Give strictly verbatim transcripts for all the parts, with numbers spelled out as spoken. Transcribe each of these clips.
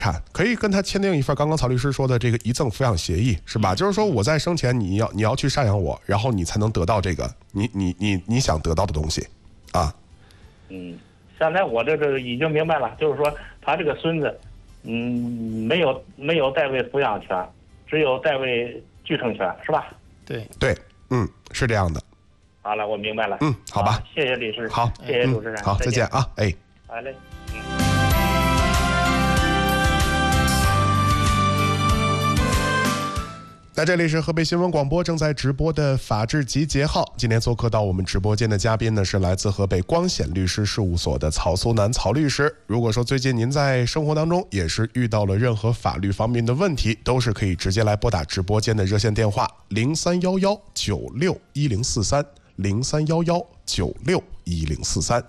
产，可以跟他签订一份刚刚曹律师说的这个遗赠抚养协议，是吧？就是说我在生前你要你要去赡养我，然后你才能得到这个你你你你想得到的东西，啊。 嗯，现在我这这已经明白了，就是说他这个孙子，嗯，没有没有代位抚养权，只有代位继承权，是吧？ 对对，嗯，是这样的。 好了，我明白了。 嗯，好吧， 谢谢律师。 好， 谢谢主持人。 嗯、好，再见啊，哎。 好嘞。 那这里是河北新闻广播正在直播的法治集结号，今天做客到我们直播间的嘉宾呢是来自河北光显律师事务所的曹苏南曹律师。如果说最近您在生活当中也是遇到了任何法律方面的问题，都是可以直接来拨打直播间的热线电话零三幺幺九六一零四三零三幺幺九六一零四三。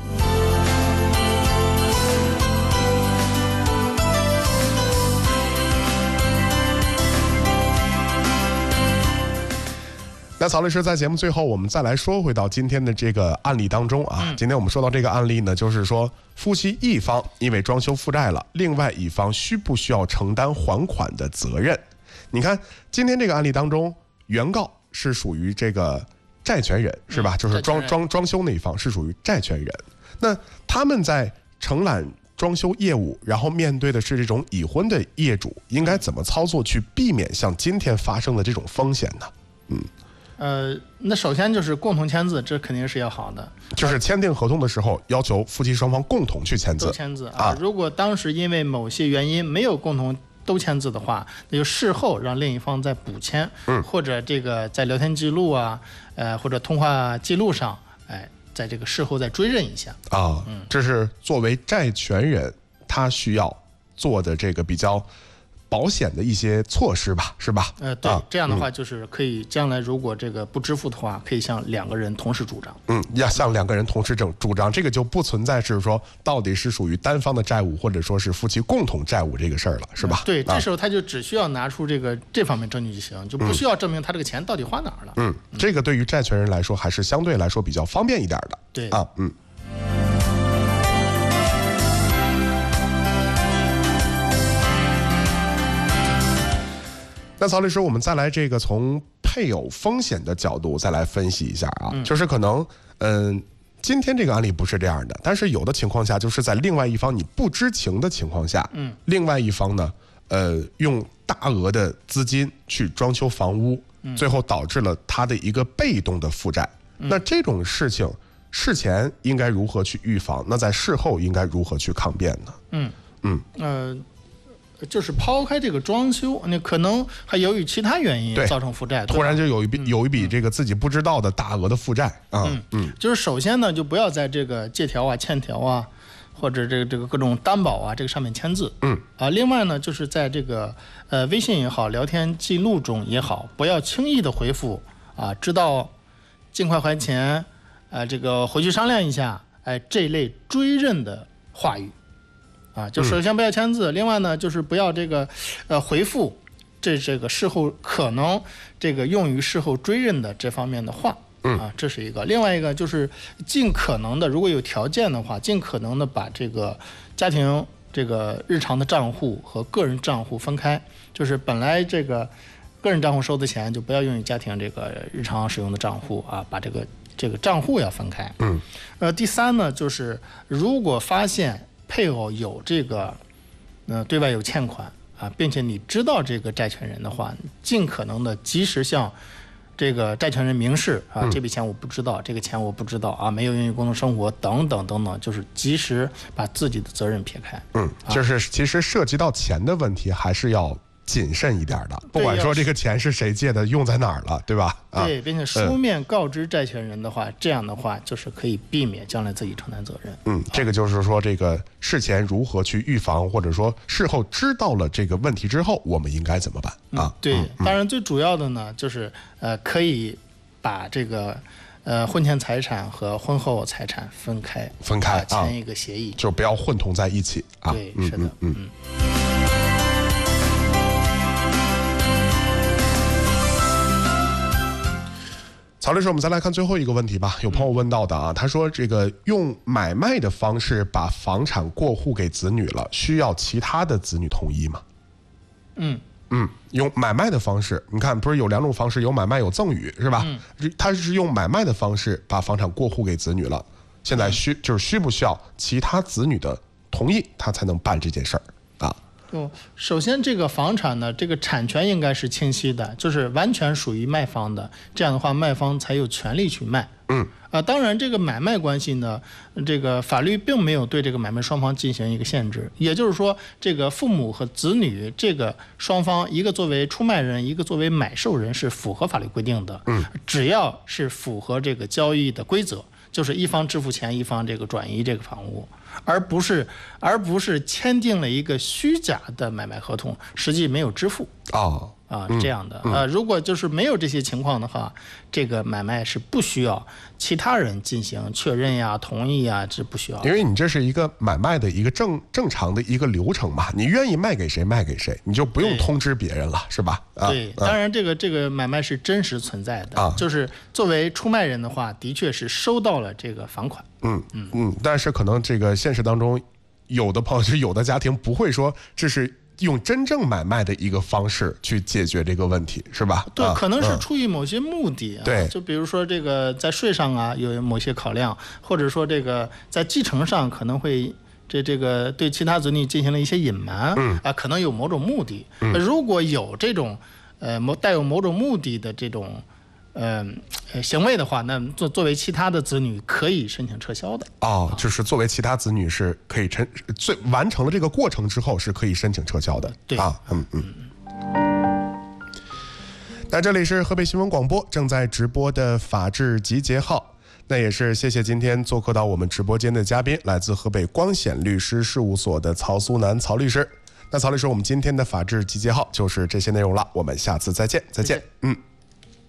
那曹律师在节目最后，我们再来说回到今天的这个案例当中啊。嗯、今天我们说到这个案例呢，就是说夫妻一方因为装修负债了，另外一方需不需要承担还款的责任？你看今天这个案例当中，原告是属于这个债权人，是吧？嗯、就是装装装修那一方是属于债权人。那他们在承揽装修业务，然后面对的是这种已婚的业主，应该怎么操作去避免像今天发生的这种风险呢？嗯。 呃，那首先就是共同签字，这肯定是要好的。 就是签订合同的时候，要求夫妻双方共同去签字。 都签字啊！啊如果当时因为某些原因没有共同都签字的话，那就事后让另一方再补签，嗯，或者这个在聊天记录啊，呃，或者通话记录上，哎，在这个事后再追认一下啊。嗯，这是作为债权人他需要做的这个比较保险的一些措施吧，是吧？ 呃，对，啊、这样的话就是可以将来如果这个不支付的话，可以向两个人同时主张。 嗯，要向两个人同时主主张，这个就不存在是说到底是属于单方的债务，或者说是夫妻共同债务这个事儿了，是吧？ 嗯、对，这时候他就只需要拿出这个这方面证据就行，就不需要证明他这个钱到底花哪儿了。 嗯，嗯这个对于债权人来说还是相对来说比较方便一点的。 对啊，嗯。那曹律师，我们再来这个从配偶风险的角度再来分析一下啊，嗯、就是可能，嗯、呃，今天这个案例不是这样的，但是有的情况下，就是在另外一方你不知情的情况下，嗯，另外一方呢，呃，用大额的资金去装修房屋，嗯、最后导致了他的一个被动的负债。嗯、那这种事情，事前应该如何去预防？那在事后应该如何去抗辩呢？ 嗯嗯呃。就是抛开这个装修，那可能还由于其他原因造成负债， 突然就有一笔、嗯、有一笔这个自己不知道的大额的负债啊。 嗯嗯，就是首先呢，就不要在这个借条啊、欠条啊，或者这个这个各种担保啊这个上面签字。嗯啊，另外呢，就是在这个呃微信也好、聊天记录中也好，不要轻易的回复啊，知道尽快还钱，啊这个回去商量一下，哎这类追认的话语。啊，就首先不要签字，嗯、另外呢，就是不要这个，呃，回复这这个事后可能这个用于事后追认的这方面的话，嗯啊，这是一个。另外一个就是尽可能的，如果有条件的话，尽可能的把这个家庭这个日常的账户和个人账户分开，就是本来这个个人账户收的钱就不要用于家庭这个日常使用的账户啊，把这个这个账户要分开。嗯，呃，第三呢，就是如果发现配偶有这个，呃，对外有欠款啊，并且你知道这个债权人的话，尽可能的及时向这个债权人明示啊，这笔钱我不知道，这个钱我不知道啊，没有用于共同生活等等等等，就是及时把自己的责任撇开。 嗯，就是其实涉及到钱的问题，还是要谨慎一点的，不管说这个钱是谁借的，用在哪儿了，对吧？ 对，并且书面告知债权人的话，嗯、这样的话就是可以避免将来自己承担责任。 嗯，这个就是说，这个事前如何去预防，或者说事后知道了这个问题之后，我们应该怎么办啊？ 嗯、对，嗯、当然最主要的呢，就是呃，可以把这个呃婚前财产和婚后财产分开， 分开、 啊、签一个协议， 就不要混同在一起啊。 对，是的，嗯嗯。嗯曹曹律师，我们再来看最后一个问题吧。有朋友问到的啊，他说这个用买卖的方式把房产过户给子女了，需要其他的子女同意吗？ 嗯嗯，用买卖的方式，你看不是有两种方式，有买卖有赠与，是吧？嗯，他是用买卖的方式把房产过户给子女了，现在需就是需不需要其他子女的同意，他才能办这件事儿啊？ 哦，首先这个房产呢，这个产权应该是清晰的，就是完全属于卖方的，这样的话卖方才有权利去卖。 嗯， 啊，当然这个买卖关系呢，这个法律并没有对这个买卖双方进行一个限制，也就是说，这个父母和子女这个双方，一个作为出卖人，一个作为买受人，是符合法律规定的。 嗯， 只要是符合这个交易的规则，就是一方支付钱，一方这个转移这个房屋。而不是，而不是签订了一个虚假的买卖合同，实际没有支付。 哦， 啊，这样的。呃，如果就是没有这些情况的话，这个买卖是不需要其他人进行确认呀、同意呀，这不需要。 因为你这是一个买卖的一个正正常的一个流程嘛，你愿意卖给谁卖给谁，你就不用通知别人了，是吧？ 啊、对，当然这个这个买卖是真实存在的，啊、就是作为出卖人的话，的确是收到了这个房款。 嗯嗯嗯，但是可能这个现实当中，有的朋友就有的家庭不会说这是用真正买卖的一个方式去解决这个问题，是吧？ 对， 啊、 可能是出于某些目的啊。 对， 就比如说这个在税上啊有某些考量，或者说这个在继承上可能会这这个对其他子女进行了一些隐瞒， 嗯啊，可能有某种目的。 嗯、 如果有这种呃某带有某种目的的这种。嗯、呃，行为的话，那作作为其他的子女可以申请撤销的。 哦，就是作为其他子女是可以申，最完成了这个过程之后是可以申请撤销的。 对啊，嗯嗯。那这里是河北新闻广播正在直播的法治集结号，那也是谢谢今天做客到我们直播间的嘉宾，来自河北光显律师事务所的曹苏南曹律师。那曹律师，我们今天的法治集结号就是这些内容了，我们下次再见，再见，嗯。